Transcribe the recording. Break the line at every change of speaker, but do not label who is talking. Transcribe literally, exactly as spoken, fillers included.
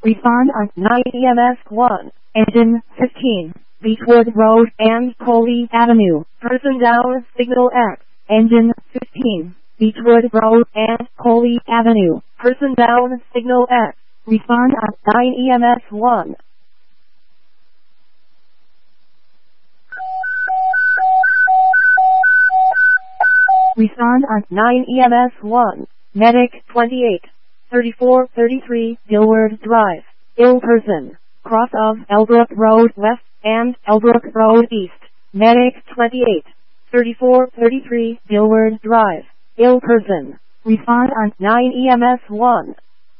Respond on nine E M S one. Engine fifteen. Beechwood Road and Coley Avenue. Person down, signal X. Engine fifteen. Beechwood Road and Coley Avenue. Person down, signal X. Respond on nine E M S one. Respond on nine E M S one. Medic twenty-eight. thirty-four thirty-three Dilward Drive. Ill person. Cross of Elbrook Road West and Elbrook Road East. Medic twenty-eight. thirty-four thirty-three Dilward Drive. Ill person. Respond on nine E M S one.